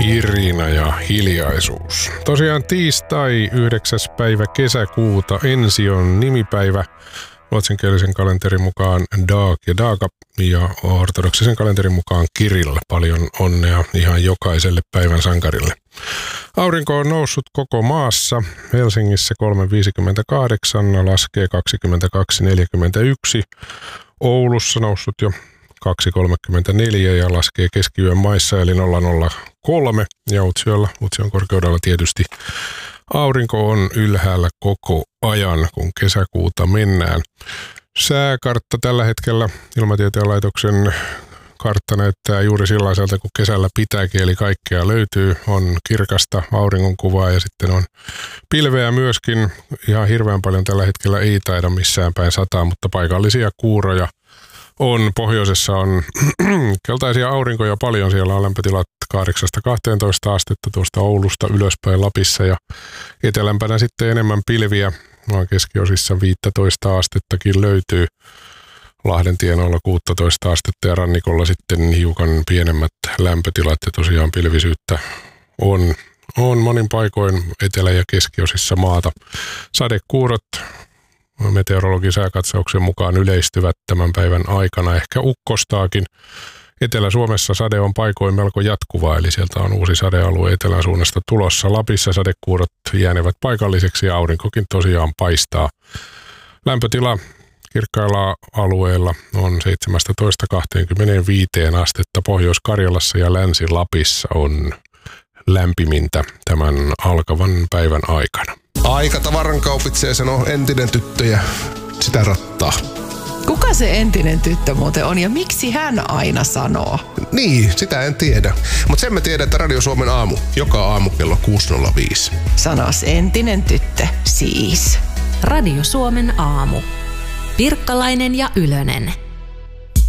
Irina ja hiljaisuus. Tosiaan tiistai 9. päivä kesäkuuta ensi on nimipäivä. Ruotsinkielisen kalenterin mukaan Dag ja Daga ja ortodoksisen kalenterin mukaan Kirill. Paljon onnea ihan jokaiselle päivän sankarille. Aurinko on noussut koko maassa. Helsingissä 3.58, laskee 22.41. Oulussa noussut jo 2.34 ja laskee keskiyön maissa eli 003. Ja Utsjoella, Utsjon korkeudella tietysti aurinko on ylhäällä koko ajan, kun kesäkuuta mennään. Sääkartta tällä hetkellä Ilmatieteen laitoksen kartta näyttää juuri sellaiselta, kun kesällä pitääkin, eli kaikkea löytyy. On kirkasta auringonkuvaa ja sitten on pilveä myöskin. Ihan hirveän paljon tällä hetkellä ei taida missään päin sataa, mutta paikallisia kuuroja on. Pohjoisessa on keltaisia aurinkoja paljon. Siellä on lämpötilat 8-12 astetta tuosta Oulusta ylöspäin Lapissa ja etelämpänä sitten enemmän pilviä. Maan keskiosissa 15 astettakin löytyy. Lahden tienoilla 16 astetta ja rannikolla sitten hiukan pienemmät lämpötilat ja tosiaan pilvisyyttä on monin paikoin etelä- ja keskiosissa maata. Sadekuurot meteorologin sääkatsauksen mukaan yleistyvät tämän päivän aikana, ehkä ukkostaakin. Etelä-Suomessa sade on paikoin melko jatkuvaa, eli sieltä on uusi sadealue etelän suunnasta tulossa. Lapissa sadekuurot jäänevät paikalliseksi ja aurinkokin tosiaan paistaa. Lämpötila kirkkailla alueilla on 17-25 astetta. Pohjois-Karjalassa ja Länsi-Lapissa on lämpimintä tämän alkavan päivän aikana. Aika tavarankaupitsee sanoo entinen tyttö ja sitä rattaa. Kuka se entinen tyttö muuten on ja miksi hän aina sanoo? Niin, sitä en tiedä. Mutta sen mä tiedän, että Radio Suomen aamu, joka aamu kello 6.05. Sanos entinen tyttö, siis. Radio Suomen aamu. Pirkkalainen ja Ylönen.